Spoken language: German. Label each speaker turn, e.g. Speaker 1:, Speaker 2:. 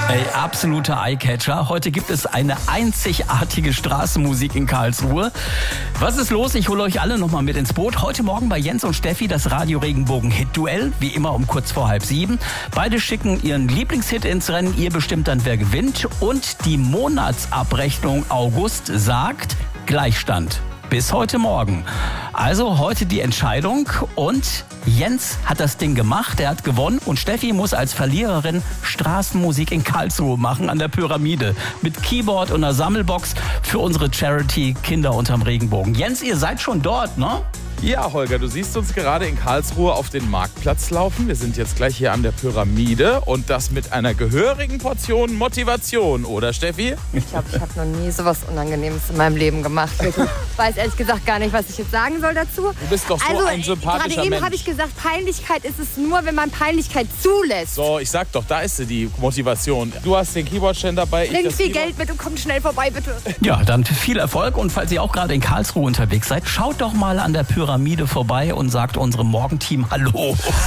Speaker 1: Ey, absoluter Eyecatcher. Heute gibt es eine einzigartige Straßenmusik in Karlsruhe. Was ist los? Ich hole euch alle nochmal mit ins Boot. Heute Morgen bei Jens und Steffi das Radio Regenbogen Hit-Duell. Wie immer um kurz vor 6:30. Beide schicken ihren Lieblingshit ins Rennen. Ihr bestimmt dann, wer gewinnt. Und die Monatsabrechnung August sagt Gleichstand. Bis heute Morgen. Also heute die Entscheidung und Jens hat das Ding gemacht, er hat gewonnen und Steffi muss als Verliererin Straßenmusik in Karlsruhe machen an der Pyramide mit Keyboard und einer Sammelbox für unsere Charity Kinder unterm Regenbogen. Jens, ihr seid schon dort, ne?
Speaker 2: Ja, Holger, du siehst uns gerade in Karlsruhe auf den Marktplatz laufen. Wir sind jetzt gleich hier an der Pyramide und das mit einer gehörigen Portion Motivation, oder Steffi?
Speaker 3: Ich glaube, ich habe noch nie so was Unangenehmes in meinem Leben gemacht. Ich weiß ehrlich gesagt gar nicht, was ich jetzt sagen soll dazu.
Speaker 2: Du bist doch so ein sympathischer Mensch.
Speaker 3: Gerade eben habe ich gesagt, Peinlichkeit ist es nur, wenn man Peinlichkeit zulässt.
Speaker 2: So, ich sag doch, da ist sie, die Motivation. Du hast den Keyboardständer dabei.
Speaker 3: Bring viel Geld mit und kommt schnell vorbei, bitte.
Speaker 1: Ja, dann viel Erfolg und falls ihr auch gerade in Karlsruhe unterwegs seid, schaut doch mal an der Pyramide vorbei und sagt unserem Morgenteam Hallo.